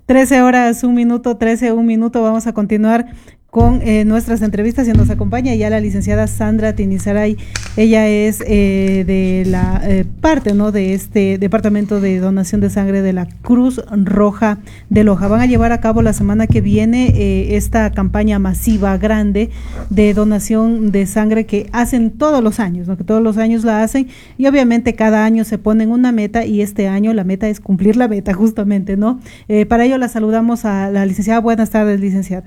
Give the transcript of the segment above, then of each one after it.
13 horas, 1 minuto, 13, 1 minuto. Vamos a continuar con nuestras entrevistas y nos acompaña ya la licenciada Sandra Tinizaray. Ella es de la parte, ¿no?, de este departamento de donación de sangre de la Cruz Roja de Loja. Van a llevar a cabo la semana que viene esta campaña masiva, grande, de donación de sangre que hacen todos los años, ¿no?, que todos los años la hacen, y obviamente cada año se ponen una meta, y este año la meta es cumplir la meta, justamente, ¿no? Para ello la saludamos a la licenciada. Buenas tardes, licenciada.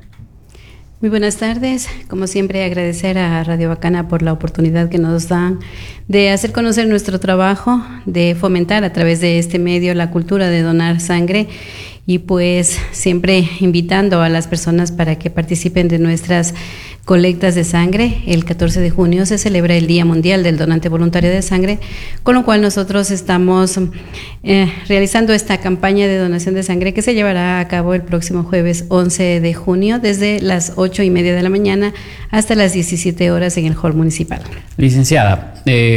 Muy buenas tardes. Como siempre, agradecer a Radio Bacana por la oportunidad que nos dan de hacer conocer nuestro trabajo, de fomentar a través de este medio la cultura de donar sangre, y pues siempre invitando a las personas para que participen de nuestras colectas de sangre. El 14 de junio se celebra el Día Mundial del Donante Voluntario de Sangre, con lo cual nosotros estamos realizando esta campaña de donación de sangre que se llevará a cabo el próximo jueves 11 de junio desde las 8:30 de la mañana hasta las 17 horas en el hall municipal. Licenciada,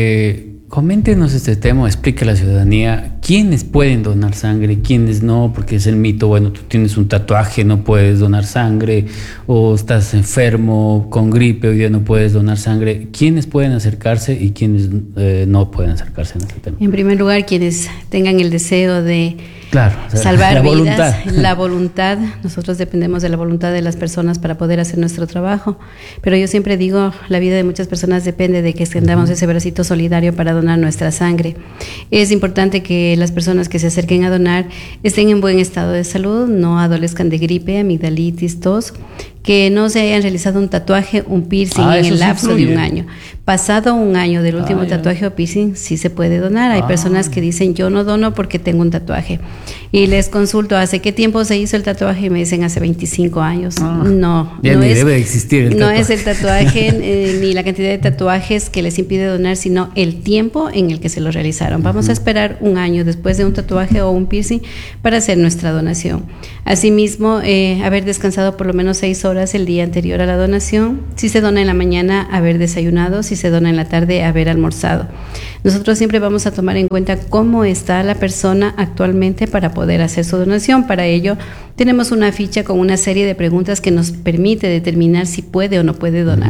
coméntenos este tema, explique a la ciudadanía quiénes pueden donar sangre, quiénes no, porque es el mito, bueno, tú tienes un tatuaje, no puedes donar sangre, o estás enfermo con gripe, hoy día no puedes donar sangre. ¿Quiénes pueden acercarse y quiénes no pueden acercarse en este tema? En primer lugar, quienes tengan el deseo de salvar vidas, la voluntad. Nosotros dependemos de la voluntad de las personas para poder hacer nuestro trabajo, pero yo siempre digo, la vida de muchas personas depende de que extendamos ese bracito solidario para donar nuestra sangre. Es importante que las personas que se acerquen a donar estén en buen estado de salud, no adolezcan de gripe, amigdalitis, tos, que no se hayan realizado un tatuaje, un piercing en el lapso de un año. Pasado un año del último tatuaje o piercing, sí se puede donar. Hay personas que dicen, yo no dono porque tengo un tatuaje. Y les consulto, ¿hace qué tiempo se hizo el tatuaje? Y me dicen, hace 25 años. No, ya no ni debe existir el tatuaje. No es el tatuaje ni la cantidad de tatuajes que les impide donar, sino el tiempo en el que se lo realizaron. Vamos a esperar un año después de un tatuaje o un piercing para hacer nuestra donación. Asimismo, haber descansado por lo menos 6 horas el día anterior a la donación. Si se dona en la mañana, haber desayunado. Si se dona en la tarde, haber almorzado. Nosotros siempre vamos a tomar en cuenta cómo está la persona actualmente para poder hacer su donación. Para ello, tenemos una ficha con una serie de preguntas que nos permite determinar si puede o no puede donar.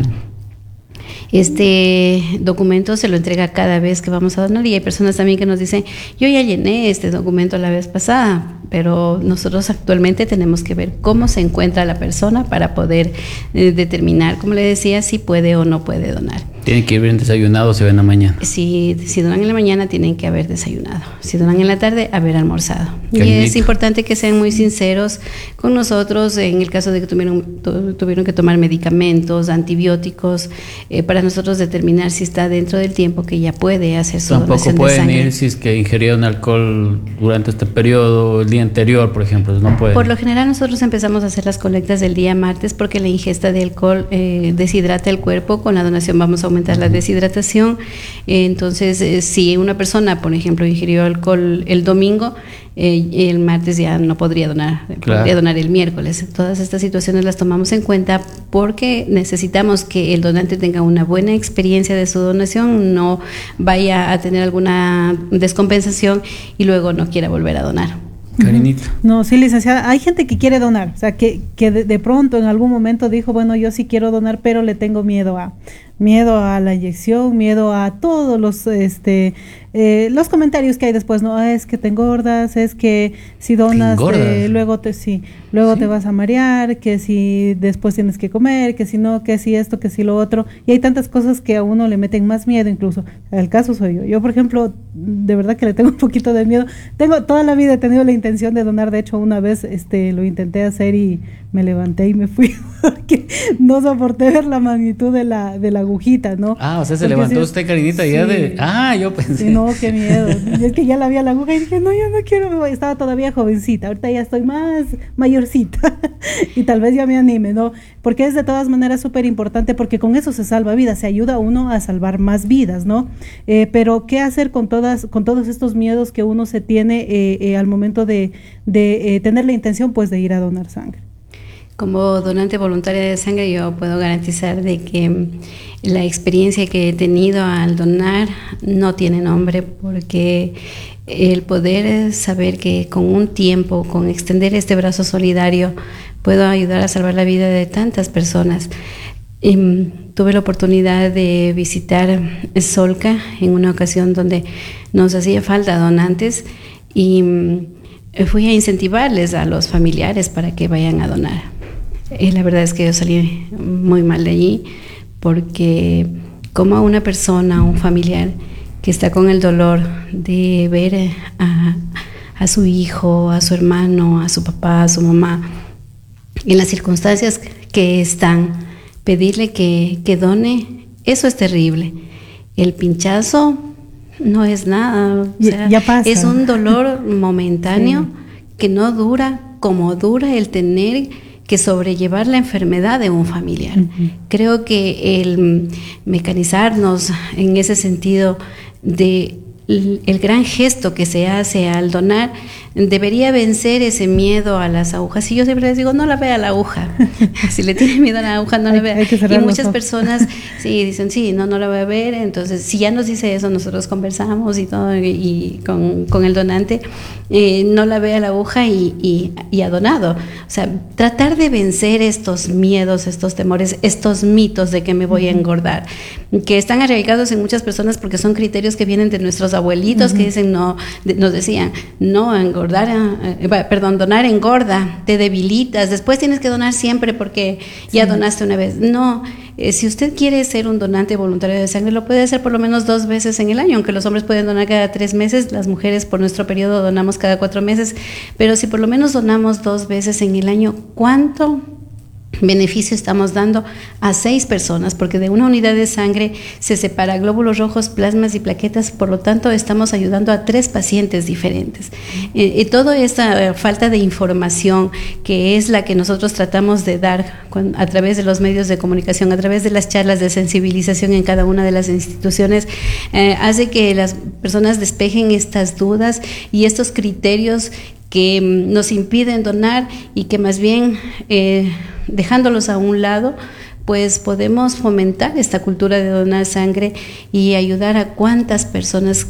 Este documento se lo entrega cada vez que vamos a donar, y hay personas también que nos dicen, yo ya llené este documento la vez pasada, pero nosotros actualmente tenemos que ver cómo se encuentra la persona para poder determinar, como le decía, si puede o no puede donar. ¿Tienen que ir bien desayunados o en la mañana? Si donan en la mañana, tienen que haber desayunado. Si donan en la tarde, haber almorzado. Y es importante que sean muy sinceros con nosotros en el caso de que tuvieron que tomar medicamentos, antibióticos, para nosotros determinar si está dentro del tiempo que ya puede hacer su donación de sangre. Tampoco pueden ir si es que ingirieron alcohol durante este periodo, el día anterior, por ejemplo, no pueden. Por lo general nosotros empezamos a hacer las colectas del día martes porque la ingesta de alcohol deshidrata el cuerpo. Con la donación vamos a aumentar la deshidratación. Entonces, si una persona, por ejemplo, ingirió alcohol el domingo, el martes ya no podría donar, podría donar el miércoles. Todas estas situaciones las tomamos en cuenta porque necesitamos que el donante tenga una buena experiencia de su donación, no vaya a tener alguna descompensación y luego no quiera volver a donar. Karinita. No, sí, licenciada, hay gente que quiere donar, o sea, que de pronto en algún momento dijo, bueno, yo sí quiero donar, pero le tengo miedo a la inyección, miedo a todos los comentarios que hay después, no, es que te engordas, es que si donas luego te vas a marear, que si después tienes que comer, que si no, que si esto, que si lo otro, y hay tantas cosas que a uno le meten más miedo. Incluso el caso soy yo, por ejemplo, de verdad que le tengo un poquito de miedo. Toda la vida he tenido la intención de donar. De hecho, una vez lo intenté hacer y me levanté y me fui porque no soporté ver la magnitud de la agujita, ¿no? O sea, se levantó usted, Karinita, ya de... yo pensé. Sí, no, qué miedo. Y es que ya la vi a la aguja y dije, no, yo no quiero, estaba todavía jovencita, ahorita ya estoy más mayorcita y tal vez ya me anime, ¿no? Porque es de todas maneras súper importante, porque con eso se salva vidas, se ayuda a uno a salvar más vidas, ¿no? Pero ¿qué hacer con todos estos miedos que uno se tiene al momento de tener la intención, pues, de ir a donar sangre? Como donante voluntaria de sangre, yo puedo garantizar de que la experiencia que he tenido al donar no tiene nombre, porque el poder saber que con un tiempo, con extender este brazo solidario, puedo ayudar a salvar la vida de tantas personas. Tuve la oportunidad de visitar Solca en una ocasión donde nos hacía falta donantes y fui a incentivarles a los familiares para que vayan a donar. La verdad es que yo salí muy mal de allí, porque como a una persona, un familiar que está con el dolor de ver a su hijo, a su hermano, a su papá, a su mamá, en las circunstancias que están, pedirle que done, eso es terrible. El pinchazo no es nada, o sea, ya pasa. Es un dolor momentáneo, sí, que no dura como dura el tener que sobrellevar la enfermedad de un familiar. Uh-huh. Creo que el mecanizarnos en ese sentido de el gran gesto que se hace al donar debería vencer ese miedo a las agujas. Y yo siempre les digo, no la vea la aguja. Si le tiene miedo a la aguja, no la vea. Y muchas personas sí dicen, sí, no la voy a ver. Entonces, si ya nos dice eso, nosotros conversamos y todo, y con el donante, no la vea la aguja y ha donado. O sea, tratar de vencer estos miedos, estos temores, estos mitos de que me voy a engordar, que están arraigados en muchas personas porque son criterios que vienen de nuestros abuelitos, que dicen, no, nos decían, no, donar engorda, te debilitas, después tienes que donar siempre porque ya donaste una vez. No, si usted quiere ser un donante voluntario de sangre, lo puede hacer por lo menos 2 veces en el año, aunque los hombres pueden donar cada 3 meses, las mujeres por nuestro periodo donamos cada 4 meses, pero si por lo menos donamos 2 veces en el año, ¿cuánto beneficio estamos dando a 6 personas? Porque de una unidad de sangre se separa glóbulos rojos, plasmas y plaquetas, por lo tanto estamos ayudando a 3 pacientes diferentes. Toda esta falta de información, que es la que nosotros tratamos de dar a través de los medios de comunicación, a través de las charlas de sensibilización en cada una de las instituciones, hace que las personas despejen estas dudas y estos criterios que nos impiden donar, y que más bien dejándolos a un lado, pues podemos fomentar esta cultura de donar sangre y ayudar a cuantas personas.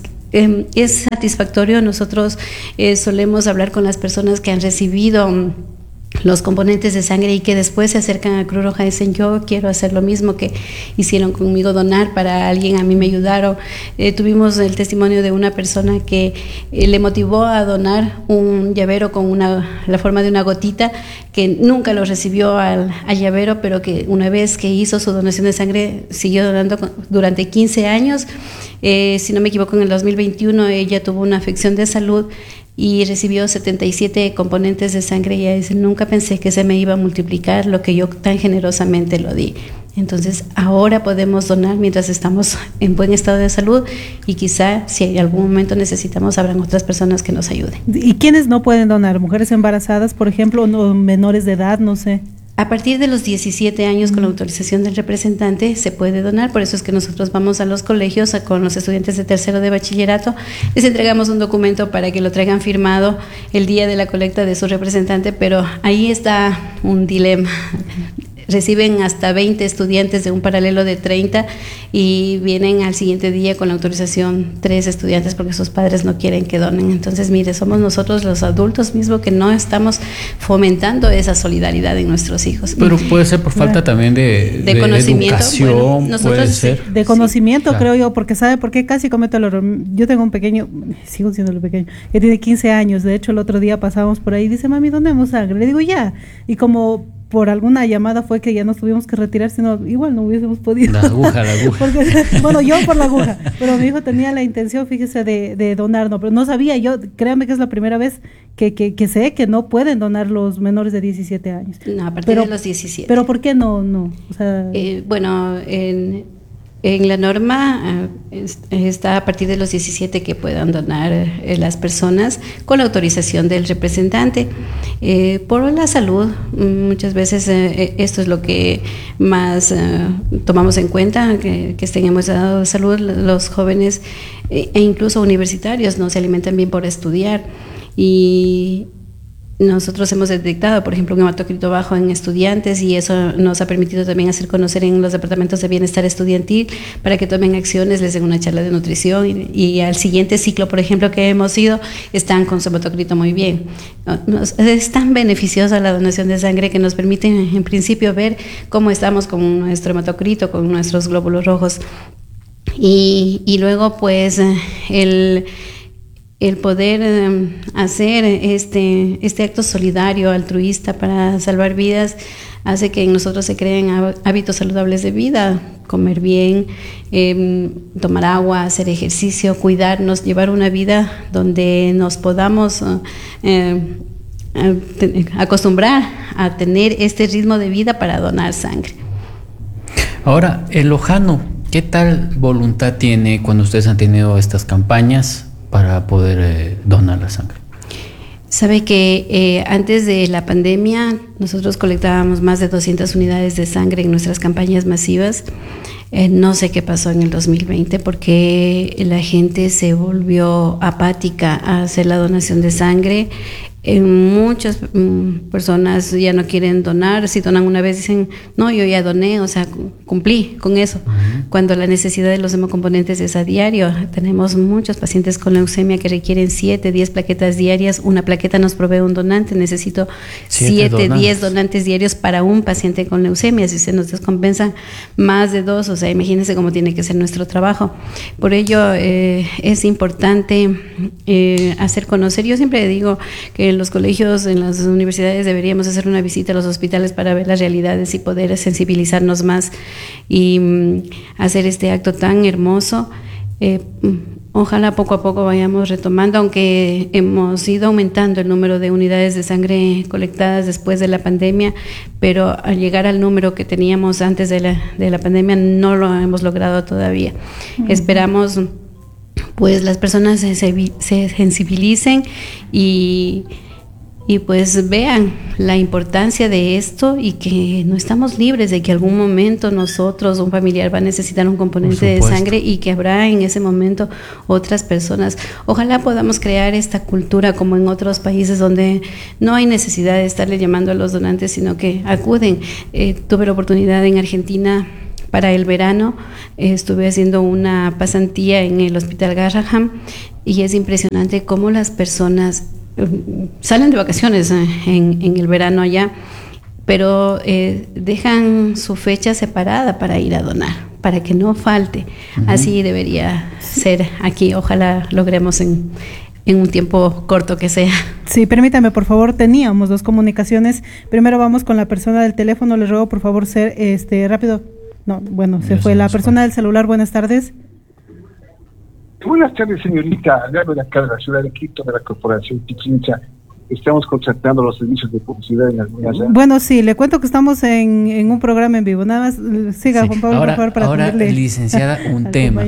Es satisfactorio. Nosotros solemos hablar con las personas que han recibido los componentes de sangre y que después se acercan a Cruz Roja y dicen, yo quiero hacer lo mismo que hicieron conmigo, donar para alguien, a mí me ayudaron. Tuvimos el testimonio de una persona que le motivó a donar un llavero con la forma de una gotita, que nunca lo recibió al llavero, pero que una vez que hizo su donación de sangre siguió donando durante 15 años. Si no me equivoco, en el 2021 ella tuvo una afección de salud y recibió 77 componentes de sangre, y ella dice, nunca pensé que se me iba a multiplicar lo que yo tan generosamente lo di. Entonces ahora podemos donar mientras estamos en buen estado de salud, y quizá si en algún momento necesitamos, habrán otras personas que nos ayuden. ¿Y quiénes no pueden donar? ¿Mujeres embarazadas, por ejemplo, o menores de edad? No sé. A partir de los 17 años, con la autorización del representante, se puede donar. Por eso es que nosotros vamos a los colegios con los estudiantes de tercero de bachillerato, les entregamos un documento para que lo traigan firmado el día de la colecta de su representante, pero ahí está un dilema. Reciben hasta 20 estudiantes de un paralelo de 30 y vienen al siguiente día con la autorización 3 estudiantes porque sus padres no quieren que donen. Entonces, mire, somos nosotros los adultos mismos que no estamos fomentando esa solidaridad en nuestros hijos. Pero puede ser por falta también de conocimiento, educación, bueno, nosotros, puede ser. De conocimiento, sí, creo yo, porque ¿sabe por qué casi cometo el error? Yo tengo un pequeño, sigo siendo el pequeño, que tiene 15 años. De hecho, el otro día pasamos por ahí y dice, mami, donemos sangre. Le digo, ya. Y como por alguna llamada fue que ya nos tuvimos que retirar, sino igual no hubiésemos podido. La aguja. Porque, bueno, yo por la aguja, pero mi hijo tenía la intención, fíjese, de donar, no, pero no sabía. Yo, créanme que es la primera vez que sé que no pueden donar los menores de 17 años. No, a partir de los 17. Pero ¿por qué no? O sea, bueno, en la norma está a partir de los 17 que puedan donar las personas con la autorización del representante. Por la salud, muchas veces esto es lo que más tomamos en cuenta, que estén en buen estado de salud. Los jóvenes e incluso universitarios no se alimentan bien por estudiar, y nosotros hemos detectado, por ejemplo, un hematocrito bajo en estudiantes, y eso nos ha permitido también hacer conocer en los departamentos de bienestar estudiantil para que tomen acciones, les den una charla de nutrición, y al siguiente ciclo, por ejemplo, que hemos ido, están con su hematocrito muy bien. Es tan beneficiosa la donación de sangre que nos permite en principio ver cómo estamos con nuestro hematocrito, con nuestros glóbulos rojos, y luego pues el poder hacer este acto solidario, altruista para salvar vidas, hace que en nosotros se creen hábitos saludables de vida: comer bien, tomar agua, hacer ejercicio, cuidarnos, llevar una vida donde nos podamos acostumbrar a tener este ritmo de vida para donar sangre. Ahora, el lojano, ¿qué tal voluntad tiene cuando ustedes han tenido estas campañas para poder donar la sangre? Sabe que antes de la pandemia nosotros colectábamos más de 200 unidades de sangre en nuestras campañas masivas. No sé qué pasó en el 2020 porque la gente se volvió apática a hacer la donación de sangre. Muchas personas ya no quieren donar. Si donan una vez dicen, no, yo ya doné, o sea, cumplí con eso. Cuando la necesidad de los hemocomponentes es a diario. Tenemos muchos pacientes con leucemia que requieren 7, 10 plaquetas diarias. Una plaqueta nos provee un donante. Necesito 7, 10 donantes diarios para un paciente con leucemia. Si se nos descompensan más de 2, o sea, imagínense cómo tiene que ser nuestro trabajo. Por ello es importante hacer conocer. Yo siempre digo que en los colegios, en las universidades deberíamos hacer una visita a los hospitales para ver las realidades y poder sensibilizarnos más y hacer este acto tan hermoso. Ojalá poco a poco vayamos retomando, aunque hemos ido aumentando el número de unidades de sangre colectadas después de la pandemia, pero al llegar al número que teníamos antes de la pandemia no lo hemos logrado todavía. Esperamos pues las personas se sensibilicen y pues vean la importancia de esto y que no estamos libres de que algún momento nosotros, un familiar, va a necesitar un componente de sangre y que habrá en ese momento otras personas. Ojalá podamos crear esta cultura como en otros países donde no hay necesidad de estarle llamando a los donantes, sino que acuden. Tuve la oportunidad en Argentina para el verano, estuve haciendo una pasantía en el Hospital Garrahan y es impresionante cómo las personas salen de vacaciones en el verano allá, pero dejan su fecha separada para ir a donar, para que no falte. Así debería ser aquí. Ojalá logremos en un tiempo corto que sea. Sí, permítame, por favor, teníamos 2 comunicaciones. Primero vamos con la persona del teléfono. Les ruego, por favor, ser rápido. No, bueno, se fue la persona del celular. Buenas tardes. Buenas tardes, señorita. Hablo de acá de la ciudad de Quito, de la corporación Pichincha. Estamos contratando los servicios de publicidad en algunas. Bueno, sí, le cuento que estamos en un programa en vivo. Nada más, siga, Juan Pablo, por favor, para atenderle. Ahora, licenciada, un tema.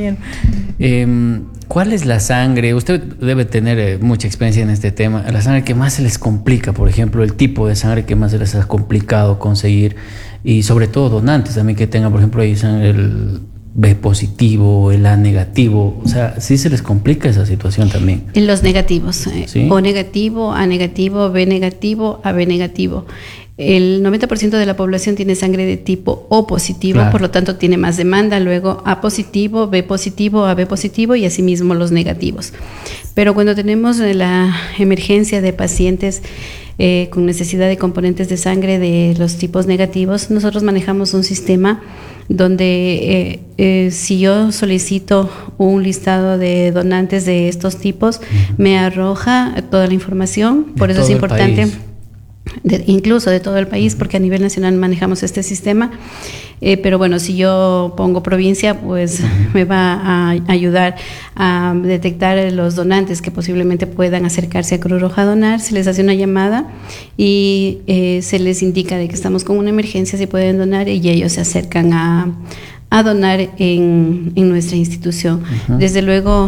¿Cuál es la sangre? Usted debe tener mucha experiencia en este tema. La sangre que más se les complica, por ejemplo, el tipo de sangre que más se les ha complicado conseguir, y sobre todo donantes también que tengan, por ejemplo, ahí sangre, el B positivo, el A negativo, o sea, sí se les complica esa situación también. En los negativos, ¿sí? O negativo, A negativo, B negativo, AB negativo. El 90% de la población tiene sangre de tipo O positivo, claro. Por lo tanto tiene más demanda, luego A positivo, B positivo, AB positivo y asimismo los negativos. Pero cuando tenemos la emergencia de pacientes con necesidad de componentes de sangre de los tipos negativos, nosotros manejamos un sistema donde si yo solicito un listado de donantes de estos tipos, me arroja toda la información, por eso es importante, incluso de todo el país, porque a nivel nacional manejamos este sistema. Pero bueno, si yo pongo provincia, pues me va a ayudar a detectar los donantes que posiblemente puedan acercarse a Cruz Roja a donar. Se les hace una llamada y se les indica de que estamos con una emergencia, si pueden donar, y ellos se acercan a donar en nuestra institución. Desde luego,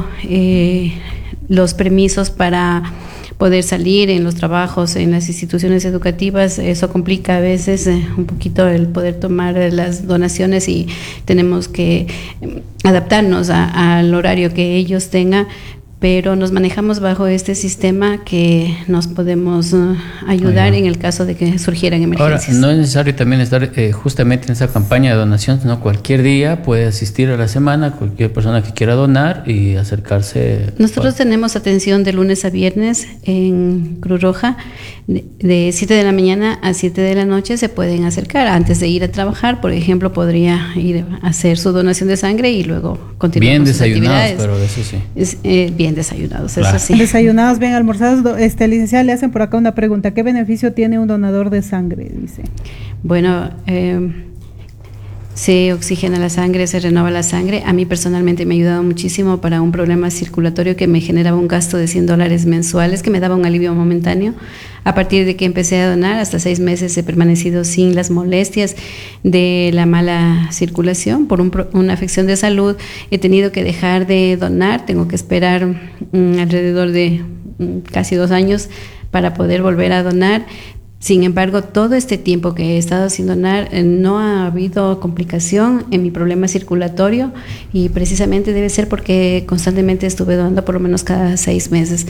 los permisos para poder salir en los trabajos, en las instituciones educativas, eso complica a veces un poquito el poder tomar las donaciones y tenemos que adaptarnos al horario que ellos tengan, pero nos manejamos bajo este sistema que nos podemos ayudar en el caso de que surgieran emergencias. Ahora, no es necesario también estar justamente en esa campaña de donación, sino cualquier día puede asistir a la semana, cualquier persona que quiera donar y acercarse. Nosotros tenemos atención de lunes a viernes en Cruz Roja, de 7 de la mañana a 7 de la noche se pueden acercar. Antes de ir a trabajar, por ejemplo, podría ir a hacer su donación de sangre y luego continuar bien con sus actividades. Bien desayunados, pero eso sí. Bien desayunados, claro. Eso sí. Desayunados, bien almorzados. Licenciada, le hacen por acá una pregunta. ¿Qué beneficio tiene un donador de sangre? Dice. Bueno, se oxigena la sangre, se renueva la sangre. A mí personalmente me ha ayudado muchísimo para un problema circulatorio que me generaba un gasto de $100 mensuales, que me daba un alivio momentáneo. A partir de que empecé a donar, hasta 6 meses he permanecido sin las molestias de la mala circulación. Por una afección de salud he tenido que dejar de donar, tengo que esperar alrededor de casi 2 años para poder volver a donar. Sin embargo, todo este tiempo que he estado sin donar, no ha habido complicación en mi problema circulatorio, y precisamente debe ser porque constantemente estuve donando por lo menos cada 6 meses.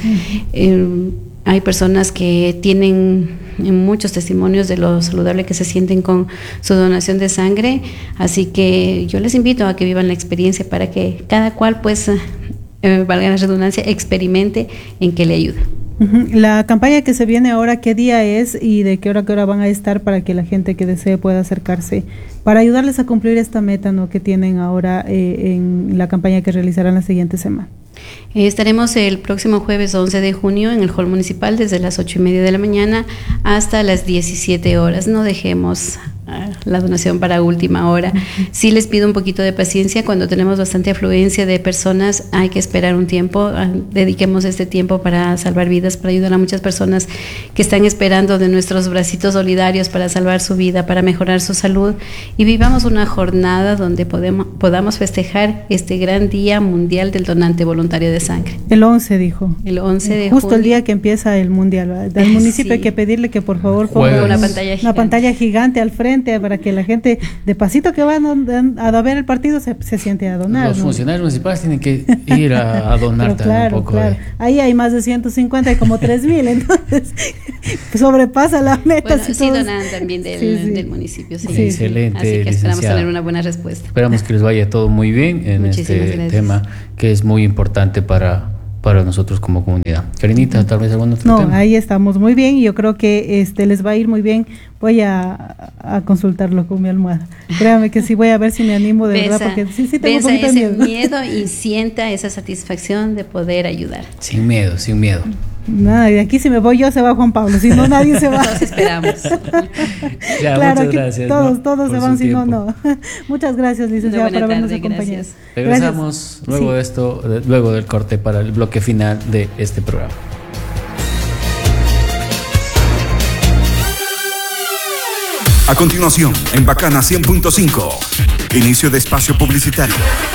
Hay personas que tienen muchos testimonios de lo saludable que se sienten con su donación de sangre, así que yo les invito a que vivan la experiencia para que cada cual, pues, valga la redundancia, experimente en qué le ayuda. La campaña que se viene ahora, ¿qué día es y de qué hora van a estar para que la gente que desee pueda acercarse para ayudarles a cumplir esta meta, ¿no?, que tienen ahora en la campaña que realizarán la siguiente semana? Estaremos el próximo jueves 11 de junio en el hall municipal desde las 8:30 de la mañana hasta las 17 horas. No dejemos la donación para última hora. Sí les pido un poquito de paciencia. Cuando tenemos bastante afluencia de personas hay que esperar un tiempo. Dediquemos este tiempo para salvar vidas, para ayudar a muchas personas que están esperando de nuestros bracitos solidarios para salvar su vida, para mejorar su salud, y vivamos una jornada donde podamos festejar este gran Día Mundial del Donante Voluntario de Sangre. El 11 dijo. El 11 de justo junio. El día que empieza el Mundial, ¿verdad? Al municipio hay que pedirle que por favor ponga una pantalla gigante al frente para que la gente de pasito que van a ver el partido se siente a donar. Los funcionarios municipales tienen que ir a donar también claro, un poco. Claro. Ahí hay más de 150, hay como 3,000, entonces sobrepasa la meta. Bueno, sí donan también del municipio. Sí. Excelente. Así que esperamos tener una buena respuesta. Esperamos que les vaya todo muy bien en este tema que es muy importante para nosotros como comunidad. Karinita, tal vez algún otro tema. No, ahí estamos muy bien y yo creo que les va a ir muy bien. Voy a consultarlo con mi almohada. Créame que sí, voy a ver si me animo de verdad, porque sí tengo un poquito de miedo y sienta esa satisfacción de poder ayudar. Sin miedo. Nada, de aquí si me voy yo se va Juan Pablo, si no nadie se va. Todos esperamos. Ya, claro, muchas gracias. Todos se van, si no. Muchas gracias, licenciada, por habernos acompañado. Regresamos luego de esto, luego del corte, para el bloque final de este programa. A continuación, en Bacana 100.5, inicio de espacio publicitario.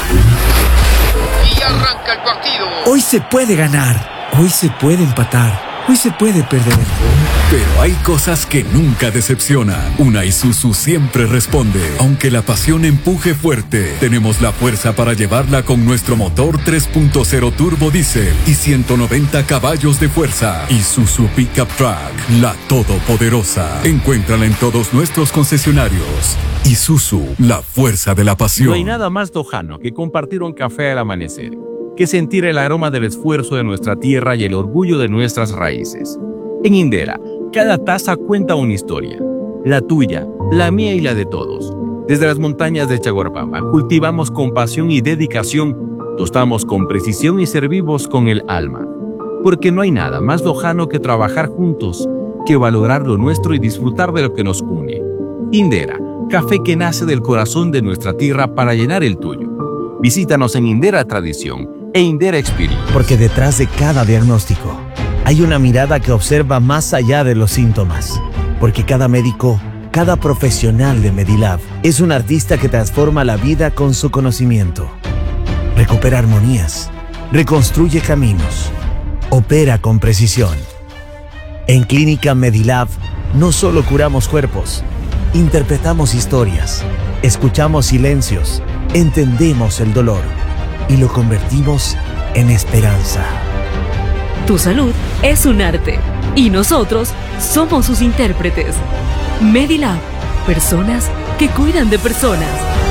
Y arranca el partido. Hoy se puede ganar. Hoy se puede empatar, hoy se puede perder. Pero hay cosas que nunca decepcionan. Una Isuzu siempre responde. Aunque la pasión empuje fuerte, tenemos la fuerza para llevarla con nuestro motor 3.0 turbo diésel y 190 caballos de fuerza. Isuzu Pickup Truck, la todopoderosa. Encuéntrala en todos nuestros concesionarios. Isuzu, la fuerza de la pasión. No hay nada más lojano que compartir un café al amanecer, que sentir el aroma del esfuerzo de nuestra tierra y el orgullo de nuestras raíces. En Indera, cada taza cuenta una historia. La tuya, la mía y la de todos. Desde las montañas de Chaguarpama, cultivamos con pasión y dedicación, tostamos con precisión y servimos con el alma. Porque no hay nada más lojano que trabajar juntos, que valorar lo nuestro y disfrutar de lo que nos une. Indera, café que nace del corazón de nuestra tierra para llenar el tuyo. Visítanos en Indera Tradición e Indera Experience. Porque detrás de cada diagnóstico hay una mirada que observa más allá de los síntomas. Porque cada médico, cada profesional de Medilab es un artista que transforma la vida con su conocimiento. Recupera armonías, reconstruye caminos, opera con precisión. En Clínica Medilab no solo curamos cuerpos, interpretamos historias, escuchamos silencios, entendemos el dolor y lo convertimos en esperanza. Tu salud es un arte y nosotros somos sus intérpretes. Medilab, personas que cuidan de personas.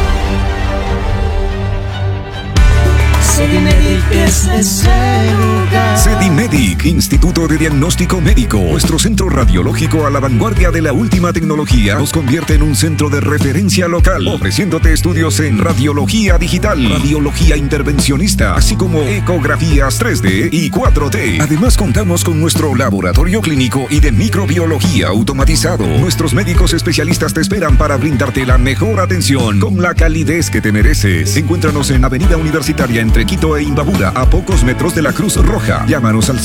Sedimedic es ese lugar. Sedimedic, Instituto de Diagnóstico Médico. Nuestro centro radiológico a la vanguardia de la última tecnología nos convierte en un centro de referencia local, ofreciéndote estudios en radiología digital, radiología intervencionista, así como ecografías 3D y 4D. Además, contamos con nuestro laboratorio clínico y de microbiología automatizado. Nuestros médicos especialistas te esperan para brindarte la mejor atención con la calidez que te mereces. Encuéntranos en Avenida Universitaria entre Quito e Imbabura, a pocos metros de la Cruz Roja. Llámanos al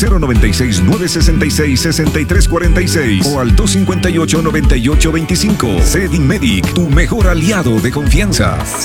096-966-6346 o al 258-9825. Sedimedic, tu mejor aliado de confianza.